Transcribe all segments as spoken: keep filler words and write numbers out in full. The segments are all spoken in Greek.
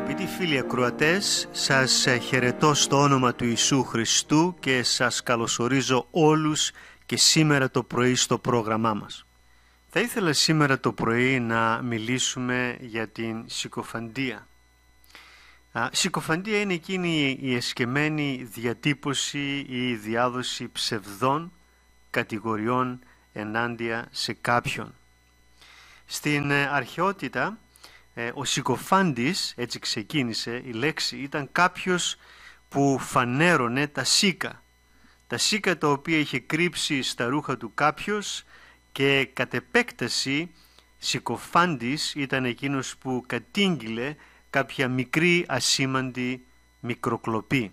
Αγαπητοί φίλοι ακροατές, σας χαιρετώ στο όνομα του Ιησού Χριστού και σας καλωσορίζω όλους και σήμερα το πρωί στο πρόγραμμά μας. Θα ήθελα σήμερα το πρωί να μιλήσουμε για την συκοφαντία. Α, συκοφαντία είναι εκείνη η εσκεμμένη διατύπωση ή διάδοση ψευδών κατηγοριών ενάντια σε κάποιον. Στην αρχαιότητα ο συκοφάντης, έτσι ξεκίνησε η λέξη, ήταν κάποιος που φανέρωνε τα σίκα. Τα σίκα τα οποία είχε κρύψει στα ρούχα του κάποιος και κατ' επέκταση συκοφάντης ήταν εκείνος που κατήγγειλε κάποια μικρή ασήμαντη μικροκλοπή.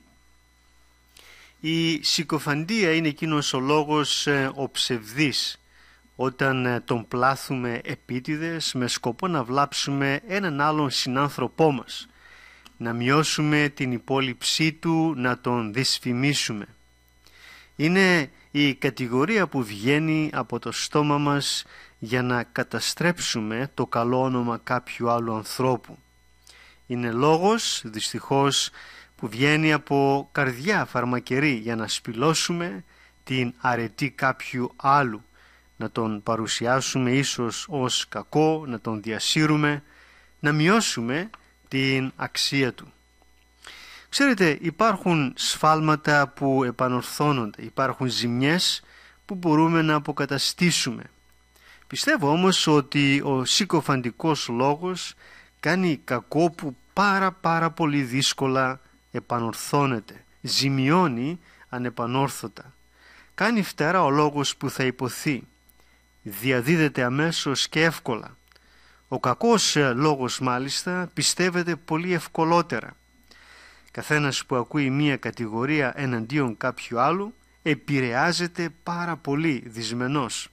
Η συκοφαντία είναι εκείνος ο λόγος ο ψευδής, όταν τον πλάθουμε επίτηδες με σκοπό να βλάψουμε έναν άλλον συνάνθρωπό μας, να μειώσουμε την υπόλοιψή του, να τον δυσφημίσουμε. Είναι η κατηγορία που βγαίνει από το στόμα μας για να καταστρέψουμε το καλό όνομα κάποιου άλλου ανθρώπου. Είναι λόγος, δυστυχώς, που βγαίνει από καρδιά φαρμακερή για να σπηλώσουμε την αρετή κάποιου άλλου, να τον παρουσιάσουμε ίσως ως κακό, να τον διασύρουμε, να μειώσουμε την αξία του. Ξέρετε, υπάρχουν σφάλματα που επανορθώνονται, υπάρχουν ζημιές που μπορούμε να αποκαταστήσουμε. Πιστεύω όμως ότι ο συκοφαντικός λόγος κάνει κακό που πάρα πάρα πολύ δύσκολα επανορθώνεται, ζημιώνει ανεπανόρθωτα. Κάνει φτερά ο λόγος που θα υποθεί, διαδίδεται αμέσως και εύκολα. Ο κακός λόγος μάλιστα πιστεύεται πολύ ευκολότερα. Καθένας που ακούει μία κατηγορία εναντίον κάποιου άλλου επηρεάζεται πάρα πολύ δυσμενώς.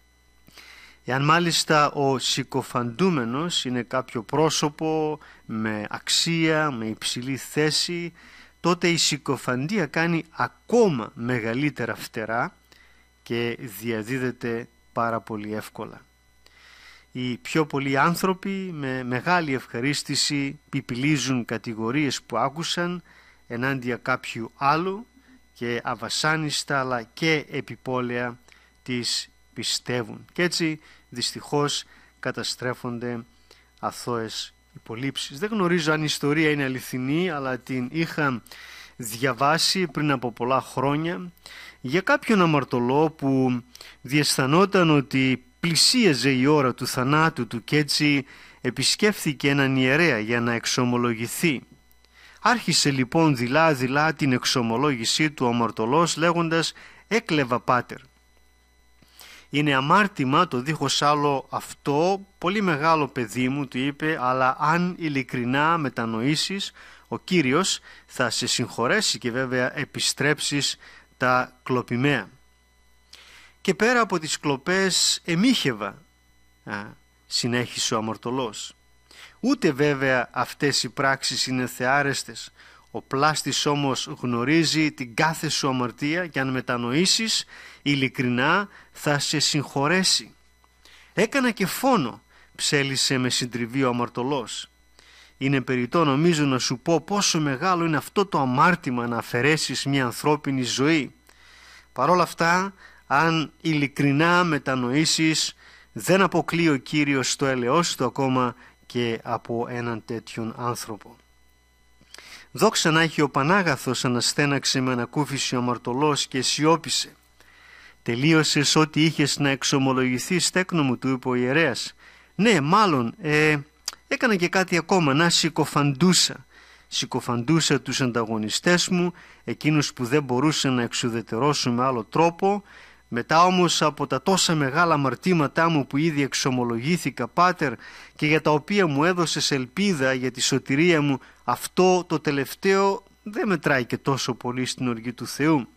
Εάν μάλιστα ο συκοφαντούμενος είναι κάποιο πρόσωπο με αξία, με υψηλή θέση, τότε η συκοφαντία κάνει ακόμα μεγαλύτερα φτερά και διαδίδεται πάρα πολύ εύκολα. Οι πιο πολλοί άνθρωποι με μεγάλη ευχαρίστηση πιπιλίζουν κατηγορίες που άκουσαν ενάντια κάποιου άλλου και αβασάνιστα αλλά και επιπόλαια τις πιστεύουν. Και έτσι δυστυχώς καταστρέφονται αθώες υπολείψεις. Δεν γνωρίζω αν η ιστορία είναι αληθινή, αλλά την είχα διαβάσει πριν από πολλά χρόνια για κάποιον αμαρτωλό που διαισθανόταν ότι πλησίαζε η ώρα του θανάτου του και έτσι επισκέφθηκε έναν ιερέα για να εξομολογηθεί. Άρχισε λοιπόν δειλά δειλά την εξομολόγησή του ο αμαρτωλός λέγοντας «Έκλεβα πάτερ». «Είναι αμάρτημα το δίχως άλλο αυτό, πολύ μεγάλο παιδί μου», του είπε, «αλλά αν ειλικρινά μετανοήσεις, ο Κύριος θα σε συγχωρέσει και βέβαια επιστρέψεις τα κλοπημαία». «Και πέρα από τις κλοπές εμίχευα», α, συνέχισε ο αμαρτωλός. «Ούτε βέβαια αυτές οι πράξεις είναι θεάρεστες. Ο πλάστης όμως γνωρίζει την κάθε σου αμαρτία και αν μετανοήσεις ειλικρινά θα σε συγχωρέσει». «Έκανα και φόνο», ψέλισε με συντριβή ο αμαρτωλός. «Είναι περιττό νομίζω να σου πω πόσο μεγάλο είναι αυτό το αμάρτημα να αφαιρέσεις μια ανθρώπινη ζωή. Παρ' όλα αυτά, αν ειλικρινά μετανοήσεις, δεν αποκλεί ο Κύριος το έλεος του ακόμα και από έναν τέτοιον άνθρωπο». «Δόξα να έχει ο Πανάγαθος», αναστέναξε με ανακούφιση ο αμαρτωλός και σιώπησε. «Τελείωσες ό,τι είχες να εξομολογηθείς, τέκνο μου», του είπε ο ιερέας. «Ναι, μάλλον, ε, έκανα και κάτι ακόμα, να συκοφαντούσα. Συκοφαντούσα τους ανταγωνιστές μου, εκείνους που δεν μπορούσαν να εξουδετερώσουν με άλλο τρόπο. Μετά όμως από τα τόσα μεγάλα αμαρτήματά μου που ήδη εξομολογήθηκα, πάτερ, και για τα οποία μου έδωσες ελπίδα για τη σωτηρία μου, αυτό το τελευταίο δεν μετράει και τόσο πολύ στην οργή του Θεού».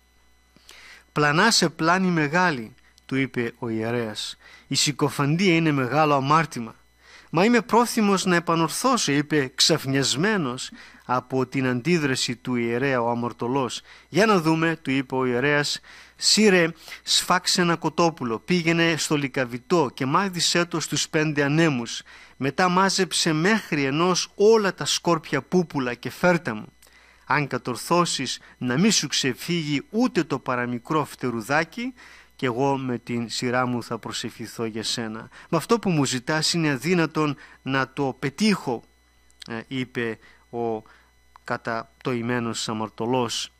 «Πλανά σε πλάνη μεγάλη», του είπε ο ιερέας. «Η συκοφαντία είναι μεγάλο αμάρτημα. «Μα είμαι πρόθυμος να επανορθώσω», είπε ξαφνιασμένος από την αντίδραση του ιερέα ο αμαρτωλός. «Για να δούμε», του είπε ο ιερέας, «σύρε, σφάξε ένα κοτόπουλο, πήγαινε στο λυκαβητό και μάζεψέ το στους πέντε ανέμους. Μετά μάζεψε μέχρι ενός όλα τα σκόρπια πούπουλα και φέρτα μου. Αν κατορθώσεις να μη σου ξεφύγει ούτε το παραμικρό φτερουδάκι, και εγώ με την σειρά μου θα προσευχηθώ για σένα. Με αυτό που μου ζητάς είναι αδύνατον να το πετύχω», είπε ο καταπτωημένος αμαρτωλός.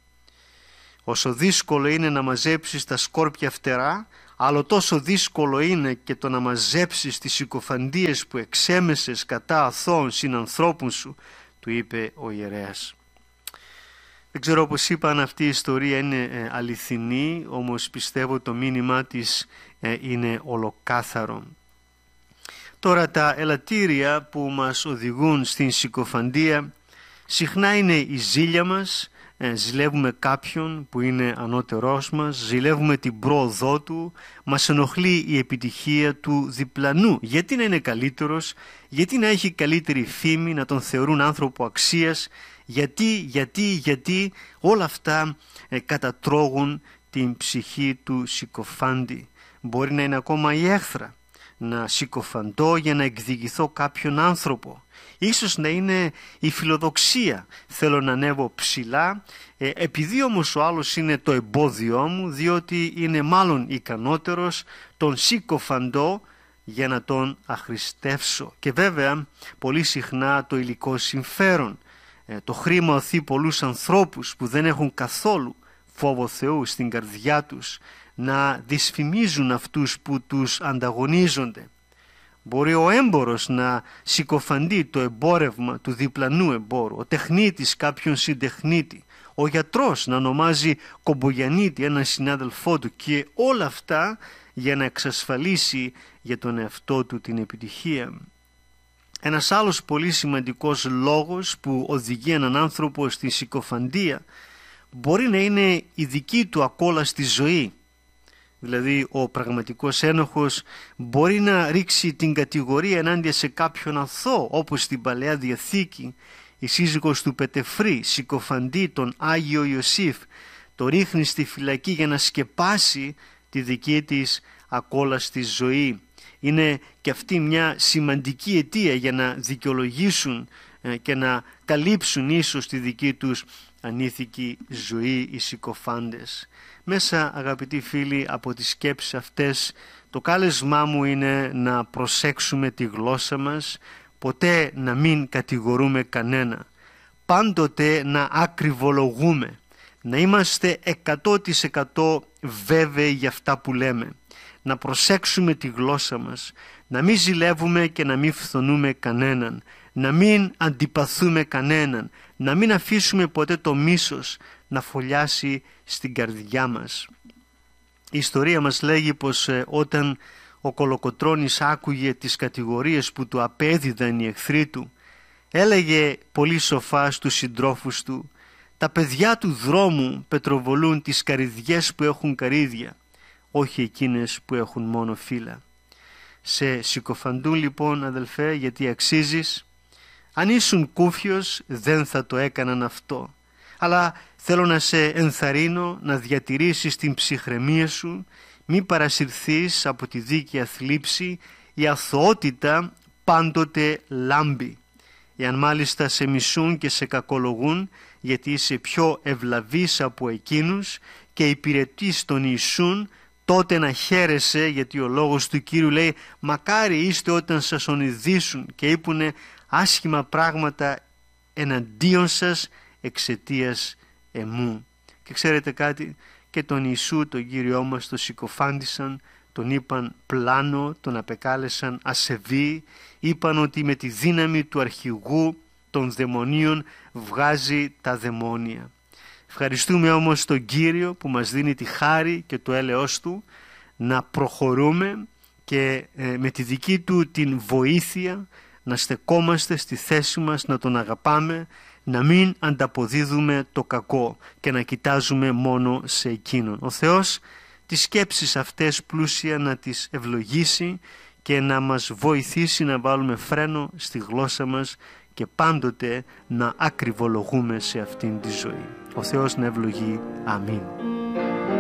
«Όσο δύσκολο είναι να μαζέψεις τα σκόρπια φτερά, άλλο τόσο δύσκολο είναι και το να μαζέψεις τις συκοφαντίες που εξέμεσες κατά αθώων συνανθρώπων σου», του είπε ο ιερέας. Δεν ξέρω, όπως είπα, αν αυτή η ιστορία είναι ε, αληθινή, όμως πιστεύω το μήνυμά της ε, είναι ολοκάθαρο. Τώρα, τα ελαττήρια που μας οδηγούν στην συκοφαντία συχνά είναι η ζήλια μας. ε, ζηλεύουμε κάποιον που είναι ανώτερός μας, ζηλεύουμε την πρόοδό του, μας ενοχλεί η επιτυχία του διπλανού. Γιατί να είναι καλύτερος, γιατί να έχει καλύτερη φήμη, να τον θεωρούν άνθρωπο αξίας, γιατί, γιατί, γιατί όλα αυτά ε, κατατρώγουν την ψυχή του συκοφάντη. Μπορεί να είναι ακόμα η έχθρα, να συκοφαντώ για να εκδικηθώ κάποιον άνθρωπο. Ίσως να είναι η φιλοδοξία, θέλω να ανέβω ψηλά, ε, επειδή όμως ο άλλος είναι το εμπόδιό μου, διότι είναι μάλλον ικανότερος, τον συκοφαντώ για να τον αχρηστεύσω. Και βέβαια πολύ συχνά το υλικό συμφέρον, το χρήμα οθεί πολλούς ανθρώπους που δεν έχουν καθόλου φόβο Θεού στην καρδιά τους να δυσφημίζουν αυτούς που τους ανταγωνίζονται. Μπορεί ο έμπορος να συκοφαντεί το εμπόρευμα του διπλανού εμπόρου, ο τεχνίτης κάποιον συντεχνίτη, ο γιατρός να ονομάζει κομπογιανίτη έναν συνάδελφό του, και όλα αυτά για να εξασφαλίσει για τον εαυτό του την επιτυχία. Ένας άλλος πολύ σημαντικός λόγος που οδηγεί έναν άνθρωπο στη συκοφαντία μπορεί να είναι η δική του ακόλαστη ζωή. Δηλαδή ο πραγματικός ένοχος μπορεί να ρίξει την κατηγορία ενάντια σε κάποιον αθώο, όπως στην Παλαιά Διαθήκη η σύζυγος του Πετεφρή συκοφαντεί τον Άγιο Ιωσήφ, το ρίχνει στη φυλακή για να σκεπάσει τη δική της ακόλαστη ζωή. Είναι και αυτή μια σημαντική αιτία για να δικαιολογήσουν και να καλύψουν ίσως τη δική τους ανήθικη ζωή οι συκοφάντες. Μέσα, αγαπητοί φίλοι, από τις σκέψεις αυτές το κάλεσμά μου είναι να προσέξουμε τη γλώσσα μας, ποτέ να μην κατηγορούμε κανένα, πάντοτε να ακριβολογούμε, να είμαστε εκατό τοις εκατό βέβαιοι για αυτά που λέμε, να προσέξουμε τη γλώσσα μας, να μην ζηλεύουμε και να μην φθονούμε κανέναν, να μην αντιπαθούμε κανέναν, να μην αφήσουμε ποτέ το μίσος να φωλιάσει στην καρδιά μας. Η ιστορία μας λέγει πως ε, όταν ο Κολοκοτρώνης άκουγε τις κατηγορίες που του απέδιδαν οι εχθροί του, έλεγε πολύ σοφά στους συντρόφους του: «Τα παιδιά του δρόμου πετροβολούν τις καρυδιές που έχουν καρύδια, όχι εκείνες που έχουν μόνο φύλλα». Σε συκοφαντούν λοιπόν, αδελφέ, γιατί αξίζεις. Αν ήσουν κούφιος δεν θα το έκαναν αυτό, αλλά θέλω να σε ενθαρρύνω να διατηρήσεις την ψυχραιμία σου, μη παρασυρθείς από τη δίκαια θλίψη. Η αθωότητα πάντοτε λάμπει. Εάν μάλιστα σε μισούν και σε κακολογούν, γιατί είσαι πιο ευλαβής από εκείνους και υπηρετείς τον Ιησούν, τότε να χαίρεσαι, γιατί ο λόγος του Κύριου λέει: «Μακάρι είστε όταν σας ονειδήσουν και íπουνε άσχημα πράγματα εναντίον σας εξαιτίας εμού». Και ξέρετε κάτι, και τον Ιησού, τον Κύριό μας, τον συκοφάντησαν, τον είπαν πλάνο, τον απεκάλεσαν ασεβή, είπαν ότι με τη δύναμη του αρχηγού των δαιμονίων βγάζει τα δαιμόνια. Ευχαριστούμε όμως τον Κύριο που μας δίνει τη χάρη και το έλεος Του να προχωρούμε και ε, με τη δική Του την βοήθεια να στεκόμαστε στη θέση μας, να Τον αγαπάμε, να μην ανταποδίδουμε το κακό και να κοιτάζουμε μόνο σε Εκείνον. Ο Θεός τις σκέψεις αυτές πλούσια να τις ευλογήσει και να μας βοηθήσει να βάλουμε φρένο στη γλώσσα μας και πάντοτε να ακριβολογούμε σε αυτήν τη ζωή. Ο Θεός να ευλογεί. Αμήν.